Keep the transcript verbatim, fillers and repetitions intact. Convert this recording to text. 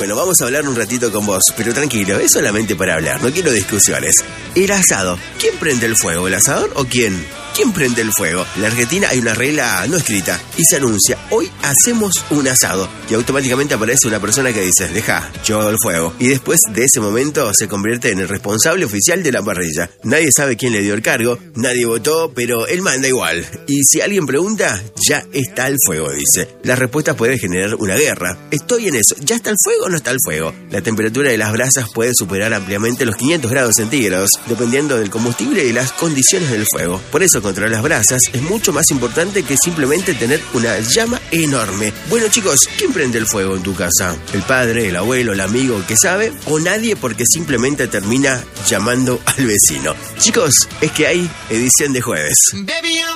Bueno, vamos a hablar un ratito con vos, pero tranquilo, es solamente para hablar, no quiero discusiones. El asado, ¿quién prende el fuego, el asador o quién? ¿Quién prende el fuego? En la Argentina hay una regla no escrita y se anuncia, hoy hacemos un asado. Y automáticamente aparece una persona que dice, deja, yo hago el fuego. Y después de ese momento se convierte en el responsable oficial de la parrilla. Nadie sabe quién le dio el cargo, nadie votó, pero él manda igual. Y si alguien pregunta, ya está el fuego, dice. Las respuestas pueden generar una guerra. Estoy en eso, ¿ya está el fuego o no está el fuego? La temperatura de las brasas puede superar ampliamente los quinientos grados centígrados, dependiendo del combustible y las condiciones del fuego. Por eso, controlar las brasas es mucho más importante que simplemente tener una llama enorme. Bueno, chicos, ¿quién prende el fuego en tu casa? ¿El padre, el abuelo, el amigo que sabe? ¿O nadie porque simplemente termina llamando al vecino? Chicos, es que hay edición de jueves. Baby,